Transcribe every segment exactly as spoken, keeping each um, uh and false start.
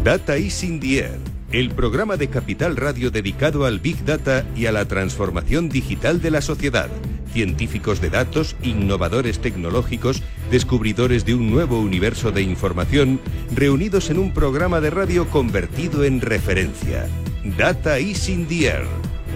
Data is in the Air, el programa de Capital Radio dedicado al Big Data y a la transformación digital de la sociedad. Científicos de datos, innovadores tecnológicos, descubridores de un nuevo universo de información, reunidos en un programa de radio convertido en referencia. Data is in the Air.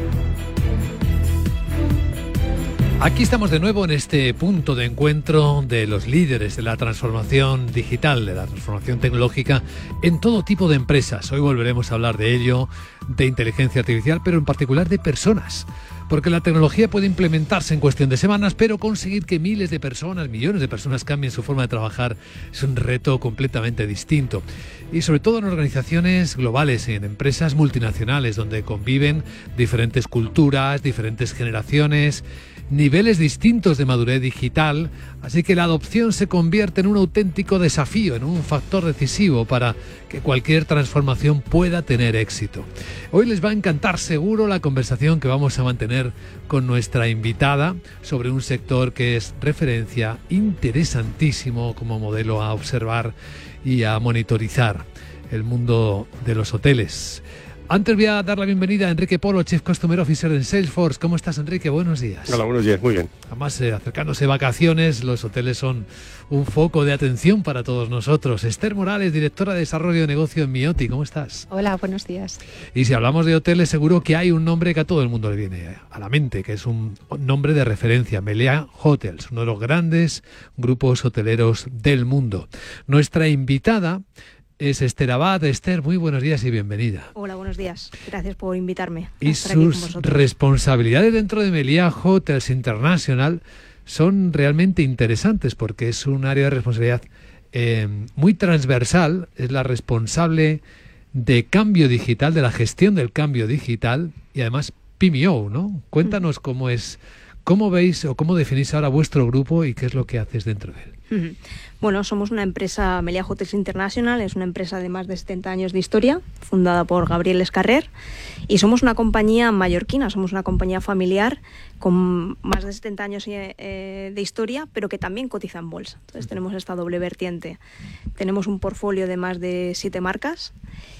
Aquí estamos de nuevo en este punto de encuentro de los líderes de la transformación digital, de la transformación tecnológica en todo tipo de empresas. Hoy volveremos a hablar de ello, de inteligencia artificial, pero en particular de personas. Porque la tecnología puede implementarse en cuestión de semanas, pero conseguir que miles de personas, millones de personas cambien su forma de trabajar es un reto completamente distinto. Y sobre todo en organizaciones globales, en empresas multinacionales, donde conviven diferentes culturas, diferentes generaciones, niveles distintos de madurez digital, así que la adopción se convierte en un auténtico desafío, en un factor decisivo para que cualquier transformación pueda tener éxito. Hoy les va a encantar seguro la conversación que vamos a mantener con nuestra invitada sobre un sector que es referencia, interesantísimo como modelo a observar y a monitorizar, el mundo de los hoteles. Antes voy a dar la bienvenida a Enrique Polo, Chief Customer Officer en Salesforce. ¿Cómo estás, Enrique? Buenos días. Hola, buenos días. Muy bien. Además, eh, acercándose vacaciones, los hoteles son un foco de atención para todos nosotros. Esther Morales, directora de Desarrollo de Negocio en Mioti. ¿Cómo estás? Hola, buenos días. Y si hablamos de hoteles, seguro que hay un nombre que a todo el mundo le viene a la mente, que es un nombre de referencia, Meliá Hotels, uno de los grandes grupos hoteleros del mundo. Nuestra invitada es Esther Abad. Esther, muy buenos días y bienvenida. Hola, buenos días. Gracias por invitarme. Y sus responsabilidades dentro de Meliá Hotels International son realmente interesantes porque es un área de responsabilidad eh, muy transversal. Es la responsable de cambio digital, de la gestión del cambio digital y además P M O, ¿no? Cuéntanos cómo es, cómo veis o cómo definís ahora vuestro grupo y qué es lo que haces dentro de él. Bueno, somos una empresa, Meliá Hotels International, es una empresa de más de setenta años de historia, fundada por Gabriel Escarrer, y somos una compañía mallorquina, somos una compañía familiar con más de setenta años eh, de historia, pero que también cotiza en bolsa. Entonces tenemos esta doble vertiente. Tenemos un portfolio de más de siete marcas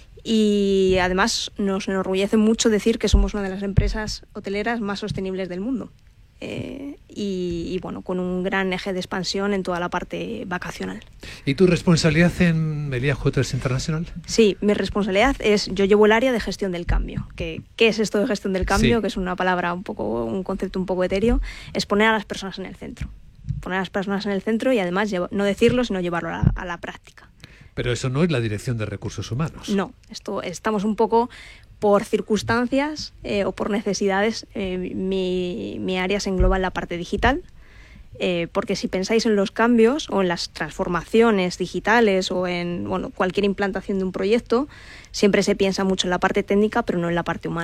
y además nos enorgullece mucho decir que somos una de las empresas hoteleras más sostenibles del mundo. Eh, y, y bueno, con un gran eje de expansión en toda la parte vacacional. ¿Y tu responsabilidad en Meliá Hotels International? Sí, mi responsabilidad es, yo llevo el área de gestión del cambio. ¿Qué, qué es esto de gestión del cambio? Sí. Que es una palabra un poco, un concepto un poco etéreo. Es poner a las personas en el centro. Poner a las personas en el centro y además llevo, no decirlo, sino llevarlo a la, a la práctica. Pero eso no es la dirección de recursos humanos. No, esto estamos un poco por circunstancias eh, o por necesidades. Eh, mi, mi área se engloba en la parte digital, eh, porque si pensáis en los cambios o en las transformaciones digitales o en bueno, cualquier implantación de un proyecto, siempre se piensa mucho en la parte técnica, pero no en la parte humana.